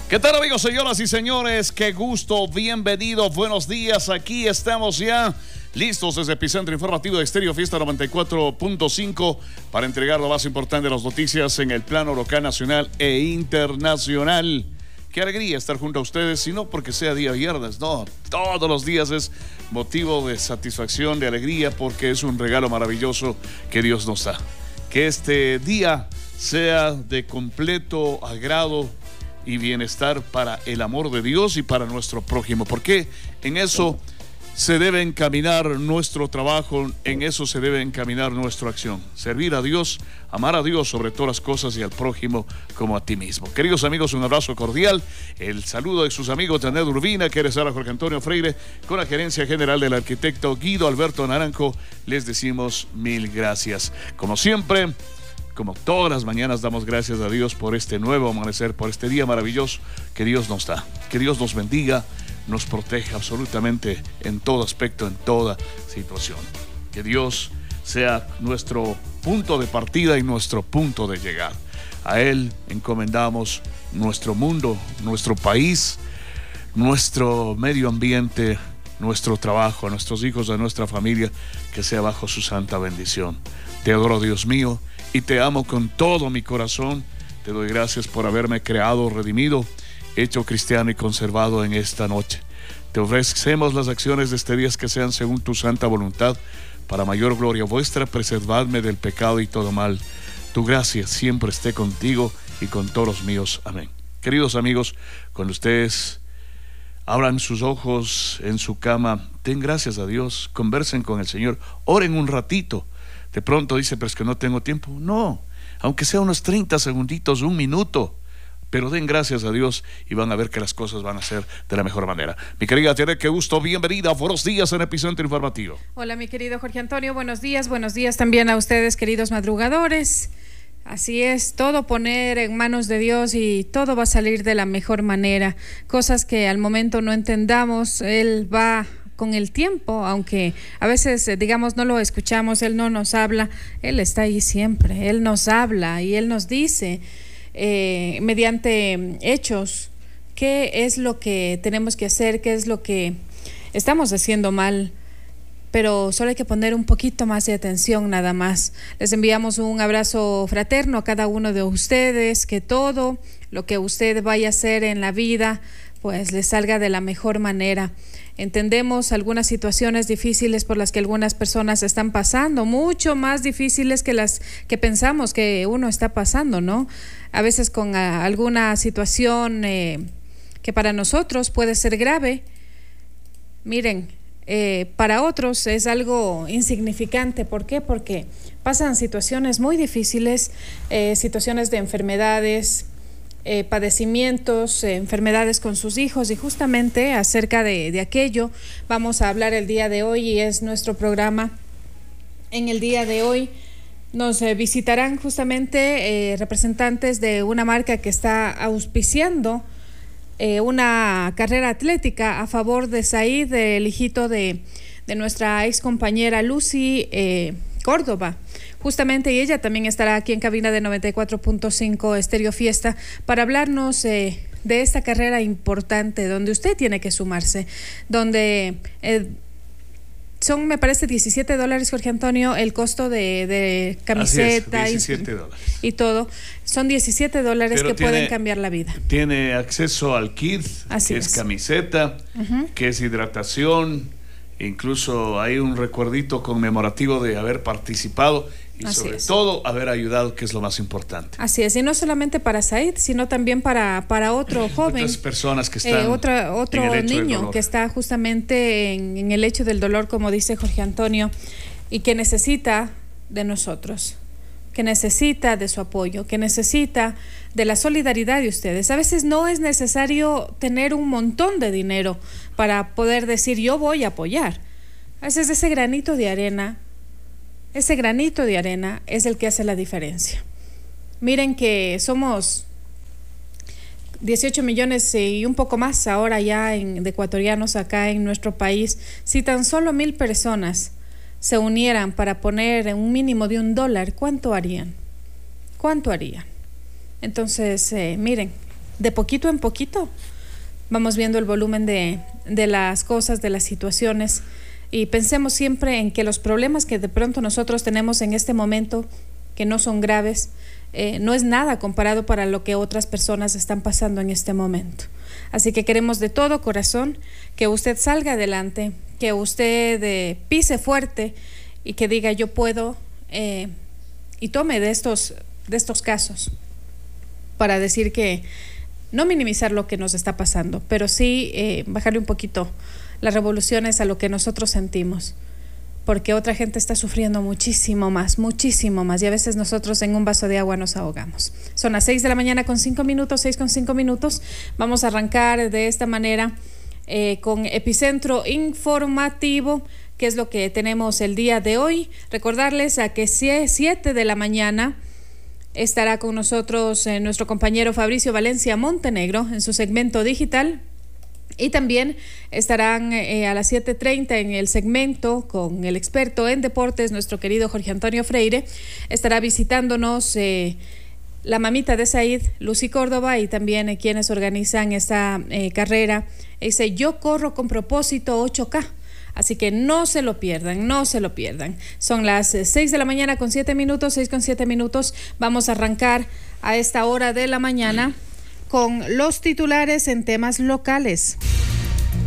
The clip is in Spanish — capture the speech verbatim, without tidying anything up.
¿Qué tal, amigos, señoras y señores? Qué gusto, bienvenidos, buenos días. Aquí estamos ya listos desde Epicentro Informativo de Estéreo Fiesta noventa y cuatro punto cinco para entregar lo más importante de las noticias en el plano local, nacional e internacional. Qué alegría estar junto a ustedes, y no porque sea día viernes, no, todos los días es motivo de satisfacción, de alegría, porque es un regalo maravilloso que Dios nos da. Que este día sea de completo agrado y bienestar para el amor de Dios y para nuestro prójimo, porque en eso se debe encaminar nuestro trabajo, en eso se debe encaminar nuestra acción: servir a Dios, amar a Dios sobre todas las cosas y al prójimo como a ti mismo. Queridos amigos, un abrazo cordial, el saludo de sus amigos Janet Urbina, que eres ahora Jorge Antonio Freire, con la gerencia general del arquitecto Guido Alberto Naranjo. Les decimos mil gracias. Como siempre, como todas las mañanas, damos gracias a Dios por este nuevo amanecer, por este día maravilloso que Dios nos da. Que Dios nos bendiga, nos proteja absolutamente en todo aspecto, en toda situación. Que Dios sea nuestro punto de partida y nuestro punto de llegada. A Él encomendamos nuestro mundo, nuestro país, nuestro medio ambiente, nuestro trabajo, a nuestros hijos, a nuestra familia, que sea bajo su santa bendición. Te adoro, Dios mío, y te amo con todo mi corazón. Te doy gracias por haberme creado, redimido, hecho cristiano y conservado en esta noche. Te ofrecemos las acciones de este día que sean según tu santa voluntad, para mayor gloria vuestra. Preservadme del pecado y todo mal. Tu gracia siempre esté contigo y con todos los míos. Amén. Queridos amigos, cuando ustedes abran sus ojos en su cama, den gracias a Dios, conversen con el Señor, oren un ratito. De pronto dice, pero es que no tengo tiempo. No, aunque sea unos treinta segunditos, un minuto, pero den gracias a Dios y van a ver que las cosas van a ser de la mejor manera. Mi querida Tere, qué gusto, bienvenida, buenos días en Epicentro Informativo. Hola, mi querido Jorge Antonio, buenos días, buenos días también a ustedes, queridos madrugadores. Así es, todo poner en manos de Dios y todo va a salir de la mejor manera. Cosas que al momento no entendamos, Él va con el tiempo, aunque a veces, digamos, no lo escuchamos, Él no nos habla, Él está ahí siempre, Él nos habla y Él nos dice eh, mediante hechos qué es lo que tenemos que hacer, qué es lo que estamos haciendo mal, pero solo hay que poner un poquito más de atención nada más. Les enviamos un abrazo fraterno a cada uno de ustedes, que todo lo que usted vaya a hacer en la vida pues le salga de la mejor manera. Entendemos algunas situaciones difíciles por las que algunas personas están pasando, mucho más difíciles que las que pensamos que uno está pasando, ¿no? A veces con a, alguna situación eh, que para nosotros puede ser grave. Miren, eh, para otros es algo insignificante. ¿Por qué? Porque pasan situaciones muy difíciles, eh, situaciones de enfermedades, Eh, padecimientos, eh, enfermedades con sus hijos, y justamente acerca de, de aquello vamos a hablar el día de hoy, y es nuestro programa. En el día de hoy nos eh, visitarán justamente eh, representantes de una marca que está auspiciando eh, una carrera atlética a favor de Said, el hijito de, de nuestra ex compañera Lucy eh, Córdoba. Justamente, y ella también estará aquí en cabina de noventa y cuatro punto cinco Estéreo Fiesta para hablarnos eh, de esta carrera importante donde usted tiene que sumarse, donde eh, son, me parece, diecisiete dólares, Jorge Antonio, el costo de, de camiseta. Así es, diecisiete dólares. Y todo. Son diecisiete dólares Pero que tiene, pueden cambiar la vida. Tiene acceso al kit, Así que es, es camiseta, uh-huh, que es hidratación, incluso hay un recuerdito conmemorativo de haber participado y Así sobre es. todo haber ayudado, que es lo más importante. Así es, y no solamente para Said, sino también para, para otro joven, otras personas que están eh, otra, otro en el hecho niño que está justamente en, en el hecho del dolor, como dice Jorge Antonio, y que necesita de nosotros, que necesita de su apoyo, que necesita de la solidaridad de ustedes. A veces no es necesario tener un montón de dinero para poder decir yo voy a apoyar. A veces ese granito de arena, ese granito de arena es el que hace la diferencia. Miren que somos dieciocho millones y un poco más ahora ya en, de ecuatorianos acá en nuestro país. Si tan solo mil personas se unieran para poner un mínimo de un dólar, ¿cuánto harían? ¿Cuánto harían? Entonces, eh, miren, de poquito en poquito vamos viendo el volumen de, de las cosas, de las situaciones, y pensemos siempre en que los problemas que de pronto nosotros tenemos en este momento, que no son graves, eh, no es nada comparado para lo que otras personas están pasando en este momento. Así que queremos de todo corazón que usted salga adelante, que usted eh, pise fuerte y que diga yo puedo, eh, y tome de estos, de estos casos para decir que no minimizar lo que nos está pasando, pero sí eh, bajarle un poquito las revoluciones a lo que nosotros sentimos, porque otra gente está sufriendo muchísimo más, muchísimo más, y a veces nosotros en un vaso de agua nos ahogamos. Son las seis de la mañana con cinco minutos, seis con cinco minutos. Vamos a arrancar de esta manera eh, con Epicentro Informativo, que es lo que tenemos el día de hoy. Recordarles a que siete de la mañana estará con nosotros eh, nuestro compañero Fabricio Valencia Montenegro en su segmento digital. Y también estarán eh, a las siete treinta en el segmento con el experto en deportes, nuestro querido Jorge Antonio Freire. Estará visitándonos eh, la mamita de Said, Lucy Córdoba, y también eh, quienes organizan esta eh, carrera, ese Yo Corro con Propósito ocho K. Así que no se lo pierdan, no se lo pierdan. Son las seis de la mañana con siete minutos, seis con siete minutos. Vamos a arrancar a esta hora de la mañana con los titulares en temas locales.